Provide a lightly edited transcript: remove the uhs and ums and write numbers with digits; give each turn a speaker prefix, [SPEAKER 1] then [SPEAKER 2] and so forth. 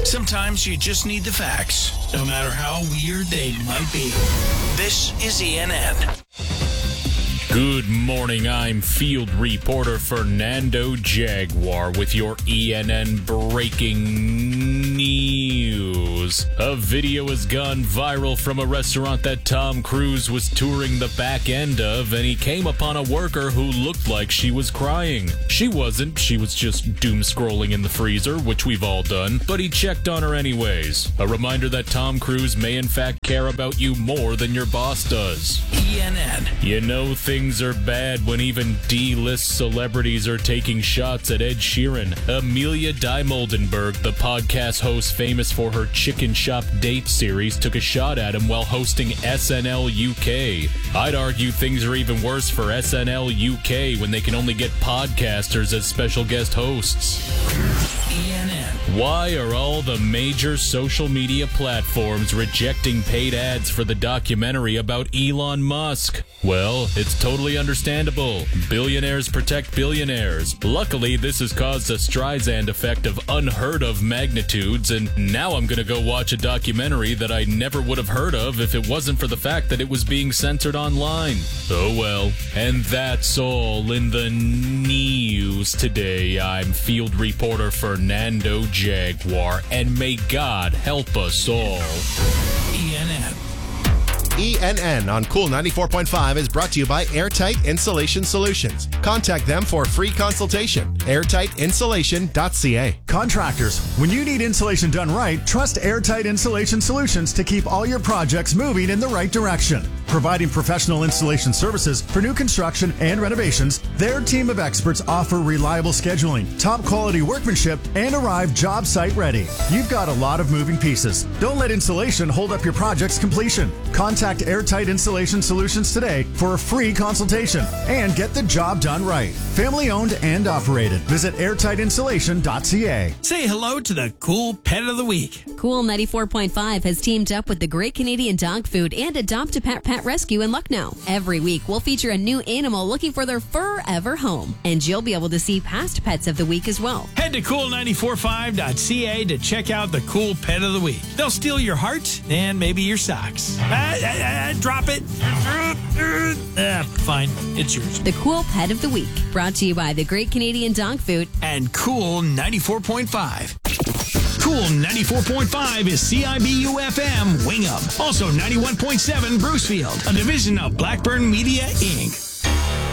[SPEAKER 1] Sometimes you just need the facts, no matter how weird they might be. This is ENN.
[SPEAKER 2] Good morning, I'm field reporter Fernando Jaguar with your ENN breaking news. A video has gone viral from a restaurant that Tom Cruise was touring the back end of, and he came upon a worker who looked like she was crying. She wasn't, she was just doom scrolling in the freezer, which we've all done, but he checked on her anyways. A reminder that Tom Cruise may in fact care about you more than your boss does.
[SPEAKER 1] ENN.
[SPEAKER 2] You know things are bad when even D-list celebrities are taking shots at Ed Sheeran. Amelia Dimoldenberg, the podcast host famous for her Chicken Shop Date series, took a shot at him while hosting SNL UK. I'd argue things are even worse for SNL UK when they can only get podcasters as special guest hosts.
[SPEAKER 1] ENN.
[SPEAKER 2] Why are all the major social media platforms rejecting paid ads for the documentary about Elon Musk? Well, it's totally understandable. Billionaires protect billionaires. Luckily, this has caused a Streisand effect of unheard of magnitudes, and now I'm gonna go watch a documentary that I never would have heard of if it wasn't for the fact that it was being censored online. Oh well. And that's all in the news today. I'm field reporter Fernando Jaguar, and may God help us all.
[SPEAKER 1] ENN.
[SPEAKER 3] ENN on Cool 94.5 is brought to you by Airtight Insulation Solutions. Contact them for a free consultation. airtightinsulation.ca.
[SPEAKER 4] Contractors, when you need insulation done right, trust Airtight Insulation Solutions to keep all your projects moving in the right direction. Providing professional installation services for new construction and renovations, their team of experts offer reliable scheduling, top quality workmanship, and arrive job site ready. You've got a lot of moving pieces. Don't let insulation hold up your project's completion. Contact Airtight Insulation Solutions today for a free consultation and get the job done right. Family owned and operated. Visit airtightinsulation.ca.
[SPEAKER 1] Say hello to the cool pet of the week.
[SPEAKER 5] Cool 94.5 has teamed up with the Great Canadian Dog Food and Adopt a Pet Rescue in Lucknow. Every week, we'll feature a new animal looking for their forever home, and you'll be able to see past pets of the week as well.
[SPEAKER 1] Head to cool945.ca to check out the cool pet of the week. They'll steal your heart and maybe your socks. Drop it. Fine, it's yours.
[SPEAKER 5] The Cool Pet of the Week, brought to you by the Great Canadian Dog Food
[SPEAKER 1] and Cool 94.5. Cool 94.5 is CIBU FM Wingham. Also 91.7 Brucefield, a division of Blackburn Media, Inc.